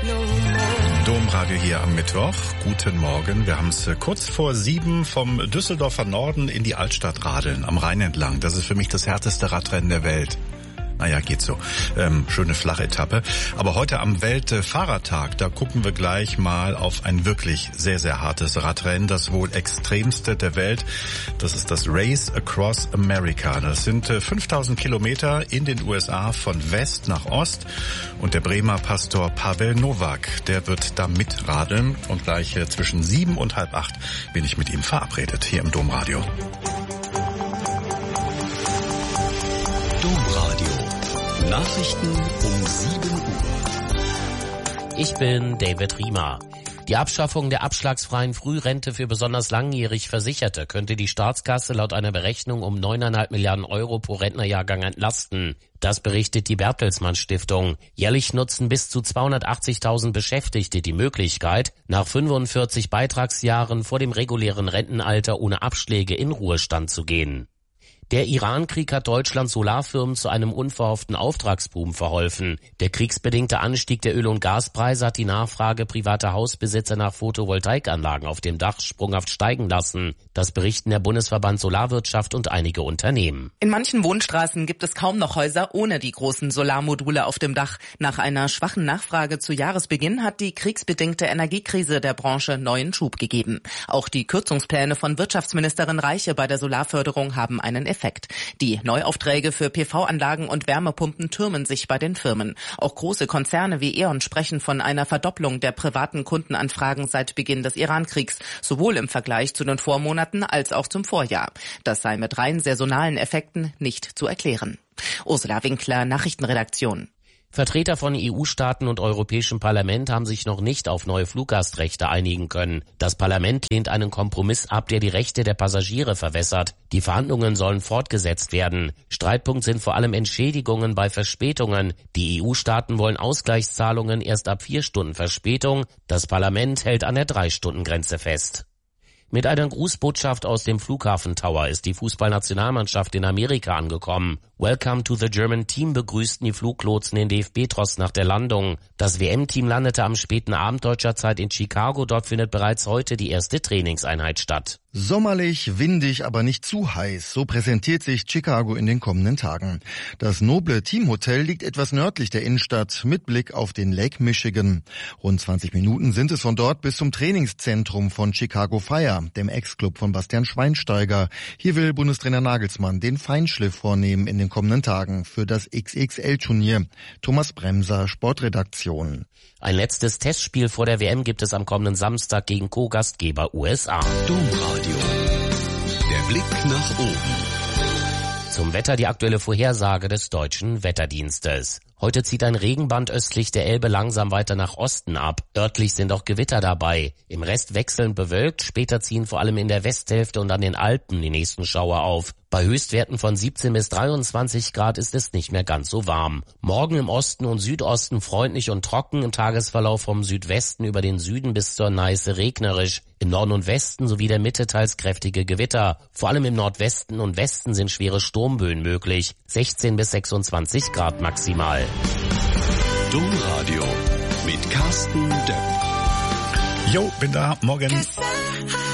Domradio hier am Mittwoch. Guten Morgen. Wir haben es kurz vor 7 vom Düsseldorfer Norden in die Altstadt radeln, am Rhein entlang. Das ist für mich das härteste Radrennen der Welt. Naja, geht so. Schöne Flachetappe. Aber heute am Weltfahrertag, da gucken wir gleich mal auf ein wirklich sehr, sehr hartes Radrennen, das wohl extremste der Welt. Das ist das Race Across America. Das sind 5000 Kilometer in den USA von West nach Ost. Und der Bremer Pastor Pavel Nowak, der wird da mitradeln. Und gleich zwischen 7 und halb 8 bin ich mit ihm verabredet, hier im Domradio. Domradio. Nachrichten um 7 Uhr. Ich bin David Riemer. Die Abschaffung der abschlagsfreien Frührente für besonders langjährig Versicherte könnte die Staatskasse laut einer Berechnung um 9,5 Milliarden Euro pro Rentnerjahrgang entlasten. Das berichtet die Bertelsmann Stiftung. Jährlich nutzen bis zu 280.000 Beschäftigte die Möglichkeit, nach 45 Beitragsjahren vor dem regulären Rentenalter ohne Abschläge in Ruhestand zu gehen. Der Iran-Krieg hat Deutschlands Solarfirmen zu einem unverhofften Auftragsboom verholfen. Der kriegsbedingte Anstieg der Öl- und Gaspreise hat die Nachfrage privater Hausbesitzer nach Photovoltaikanlagen auf dem Dach sprunghaft steigen lassen. Das berichten der Bundesverband Solarwirtschaft und einige Unternehmen. In manchen Wohnstraßen gibt es kaum noch Häuser ohne die großen Solarmodule auf dem Dach. Nach einer schwachen Nachfrage zu Jahresbeginn hat die kriegsbedingte Energiekrise der Branche neuen Schub gegeben. Auch die Kürzungspläne von Wirtschaftsministerin Reiche bei der Solarförderung haben einen Effekt. Die Neuaufträge für PV-Anlagen und Wärmepumpen türmen sich bei den Firmen. Auch große Konzerne wie E.ON sprechen von einer Verdopplung der privaten Kundenanfragen seit Beginn des Iran-Kriegs, sowohl im Vergleich zu den Vormonaten als auch zum Vorjahr. Das sei mit rein saisonalen Effekten nicht zu erklären. Ursula Winkler, Nachrichtenredaktion. Vertreter von EU-Staaten und Europäischem Parlament haben sich noch nicht auf neue Fluggastrechte einigen können. Das Parlament lehnt einen Kompromiss ab, der die Rechte der Passagiere verwässert. Die Verhandlungen sollen fortgesetzt werden. Streitpunkt sind vor allem Entschädigungen bei Verspätungen. Die EU-Staaten wollen Ausgleichszahlungen erst ab 4 Stunden Verspätung. Das Parlament hält an der 3-Stunden-Grenze fest. Mit einer Grußbotschaft aus dem Flughafen Tower ist die Fußballnationalmannschaft in Amerika angekommen. Welcome to the German Team begrüßten die Fluglotsen den DFB-Tross nach der Landung. Das WM-Team landete am späten Abend deutscher Zeit in Chicago. Dort findet bereits heute die erste Trainingseinheit statt. Sommerlich, windig, aber nicht zu heiß. So präsentiert sich Chicago in den kommenden Tagen. Das noble Teamhotel liegt etwas nördlich der Innenstadt mit Blick auf den Lake Michigan. Rund 20 Minuten sind es von dort bis zum Trainingszentrum von Chicago Fire, dem Ex-Club von Bastian Schweinsteiger. Hier will Bundestrainer Nagelsmann den Feinschliff vornehmen in den kommenden Tagen für das XXL-Turnier. Thomas Bremser, Sportredaktion. Ein letztes Testspiel vor der WM gibt es am kommenden Samstag gegen Co-Gastgeber USA. Domradio. Der Blick nach oben. Zum Wetter die aktuelle Vorhersage des Deutschen Wetterdienstes. Heute zieht ein Regenband östlich der Elbe langsam weiter nach Osten ab. Örtlich sind auch Gewitter dabei. Im Rest wechselnd bewölkt. Später ziehen vor allem in der Westhälfte und an den Alpen die nächsten Schauer auf. Bei Höchstwerten von 17 bis 23 Grad ist es nicht mehr ganz so warm. Morgen im Osten und Südosten freundlich und trocken, im Tagesverlauf vom Südwesten über den Süden bis zur Neiße regnerisch. Im Norden und Westen sowie der Mitte teils kräftige Gewitter. Vor allem im Nordwesten und Westen sind schwere Sturmböen möglich. 16 bis 26 Grad maximal. Domradio mit Carsten Depp. Jo, bin da. Morgen.